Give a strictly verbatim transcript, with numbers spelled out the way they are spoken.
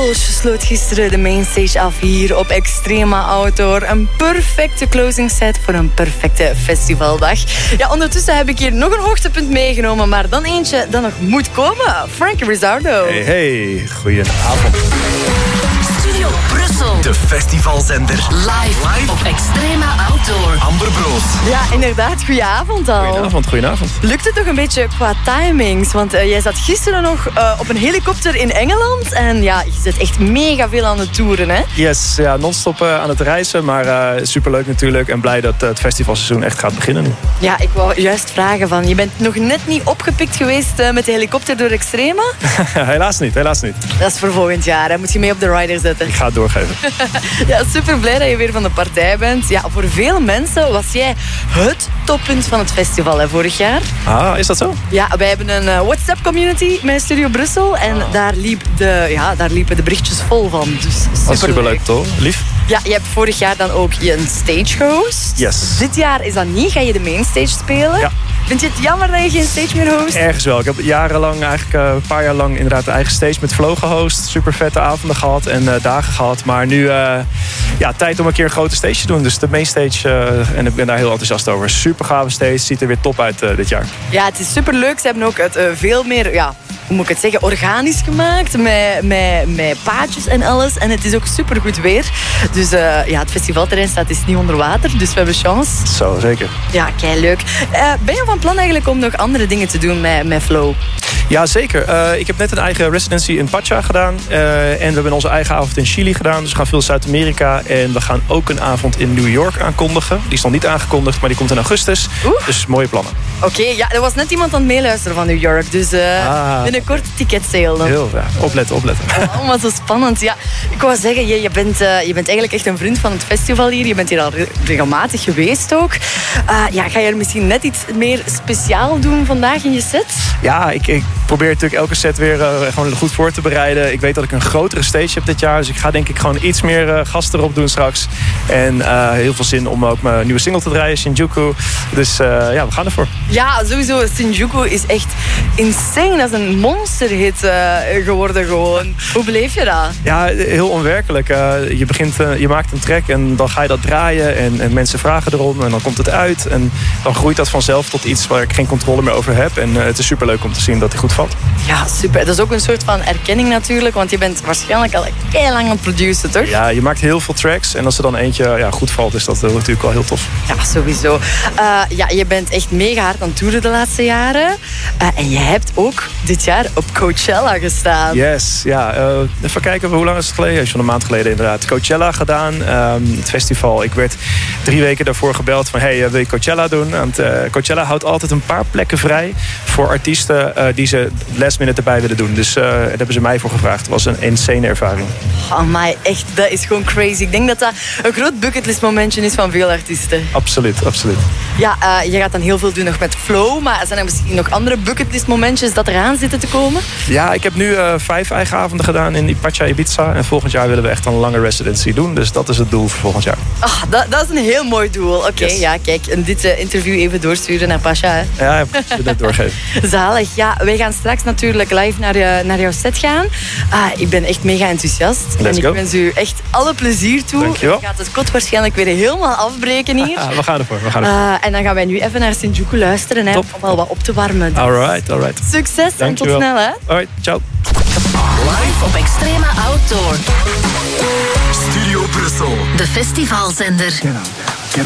Bolsje sloot gisteren de mainstage af hier op Extrema Outdoor. Een perfecte closing set voor een perfecte festivaldag. Ja, ondertussen heb ik hier nog een hoogtepunt meegenomen, maar dan eentje dat nog moet komen. Frankie Rizzardo. Hey, hey, goedenavond. Studio Brussel. De festivalzender. Live, Live op Extrema Outdoor. Amber Broos. Ja, inderdaad. Goedenavond al. Goedenavond, goedenavond. Lukt het toch een beetje qua timings? Want uh, jij zat gisteren nog uh, op een helikopter in Engeland. En ja, je zit echt mega veel aan het toeren, hè? Yes, ja, non-stop uh, aan het reizen. Maar uh, superleuk natuurlijk. En blij dat uh, het festivalseizoen echt gaat beginnen nu. Ja, ik wou juist vragen van... Je bent nog net niet opgepikt geweest uh, met de helikopter door Extrema? helaas niet, helaas niet. Dat is voor volgend jaar. Hè? Moet je mee op de rider zetten. Ik ga het doorgeven. Ja, super blij dat je weer van de partij bent. Ja, voor veel mensen was jij het toppunt van het festival hè, vorig jaar. Ah, is dat zo? Ja, wij hebben een uh, WhatsApp-community met Studio Brussel. En oh. daar, liep de, ja, daar liepen de berichtjes vol van. Dus super, super leuk, toch? Lief. Ja, je hebt vorig jaar dan ook je een stage gehost. Yes. Dit jaar is dat niet. Ga je de mainstage spelen? Ja. Vind je het jammer dat je geen stage meer host? Ergens wel. Ik heb jarenlang, eigenlijk uh, een paar jaar lang inderdaad de eigen stage met Flow gehost. Super vette avonden gehad en uh, dagen gehad. Maar nu, uh, ja, tijd om een keer een grote stage te doen. Dus de mainstage, uh, en ik ben daar heel enthousiast over. Super gave stage, ziet er weer top uit uh, dit jaar. Ja, het is super leuk. Ze hebben ook het uh, veel meer... Ja, hoe moet ik het zeggen, organisch gemaakt. Met, met, met paadjes en alles. En het is ook super goed weer. Dus uh, ja, het festivalterrein staat is niet onder water. Dus we hebben chance. Zo, zeker. Ja, kei leuk. Uh, ben je van plan eigenlijk om nog andere dingen te doen met, met Flow? Ja, zeker. Uh, ik heb net een eigen residency in Pacha gedaan. Uh, en we hebben onze eigen avond in Chili gedaan. Dus we gaan veel Zuid-Amerika. En we gaan ook een avond in New York aankondigen. Die is nog niet aangekondigd, maar die komt in augustus. Oeh. Dus mooie plannen. Oké, okay, ja, er was net iemand aan het meeluisteren van New York. Dus uh, ah. binnenkort ticket sale dan. Heel, ja. Opletten, opletten. Oh, maar zo spannend. Ja, ik wou zeggen, je, je, bent, uh, je bent eigenlijk echt een vriend van het festival hier. Je bent hier al re- regelmatig geweest ook. Uh, ja, ga je er misschien net iets meer speciaal doen vandaag in je set? Ja, ik, ik probeer natuurlijk elke set weer uh, gewoon goed voor te bereiden. Ik weet dat ik een grotere stage heb dit jaar. Dus ik ga denk ik gewoon iets meer uh, gasten erop doen straks. En uh, heel veel zin om ook mijn nieuwe single te draaien, Shinjuku. Dus uh, ja, we gaan ervoor. Ja, sowieso. Shinjuku is echt insane. Dat is een monsterhit uh, geworden gewoon. Hoe beleef je dat? Ja, heel onwerkelijk. Uh, je, begint, uh, je maakt een track en dan ga je dat draaien. En, en mensen vragen erom en dan komt het uit. En dan groeit dat vanzelf tot iets waar ik geen controle meer over heb. En uh, het is superleuk om te zien dat hij goed valt. Ja, super. Dat is ook een soort van erkenning natuurlijk. Want je bent waarschijnlijk al heel lang aan het produceren, toch? Ja, je maakt heel veel tracks. En als er dan eentje ja, goed valt, is dat uh, natuurlijk wel heel tof. Ja, sowieso. Uh, ja, je bent echt mega hard aan het toeren de laatste jaren. Uh, en je hebt ook dit jaar op Coachella gestaan. Yes, ja. Uh, even kijken, hoe lang is het geleden? Is van een maand geleden inderdaad. Coachella gedaan. Um, het festival. Ik werd drie weken daarvoor gebeld van... hey, wil je Coachella doen? Want uh, Coachella houdt altijd een paar plekken vrij... voor artiesten uh, die ze last minute erbij willen doen. Dus uh, daar hebben ze mij voor gevraagd. Het was een insane ervaring. Oh my, echt, dat is gewoon crazy. Ik denk dat dat een groot bucketlist momentje is van veel artiesten. Absoluut, absoluut. Ja, uh, je gaat dan heel veel doen nog met Flow. Maar zijn er misschien nog andere bucketlist momentjes dat eraan zitten te komen? Ja, ik heb nu uh, vijf eigen avonden gedaan in Pacha Ibiza. En volgend jaar willen we echt een lange residency doen. Dus dat is het doel voor volgend jaar. Oh, dat, dat is een heel mooi doel. Oké, okay, yes. Ja, kijk. En dit uh, interview even doorsturen naar Pacha. Hè? Ja, ik moet het doorgeven. Zalig. Ja, wij gaan straks natuurlijk live naar, uh, naar jouw set gaan. Uh, ik ben echt mega enthousiast. Let's en ik go. wens u echt alle plezier toe. Dankjewel. Je gaat het kot waarschijnlijk weer helemaal afbreken hier. we gaan ervoor. We gaan ervoor. Uh, en dan gaan wij nu even naar Shinjuku luisteren hè, om al wat op te warmen. Dus alright, alright. Succes Dankjewel. En tot snel. Hè? Alright, ciao. Live op Extrema Outdoor. Studio Brussel. De festivalzender. Genau.